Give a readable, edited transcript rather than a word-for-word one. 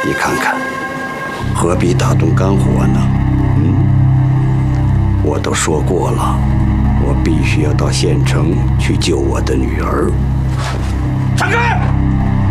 你看看，何必大动肝火呢？我都说过了，我必须要到县城去救我的女儿。 闪开！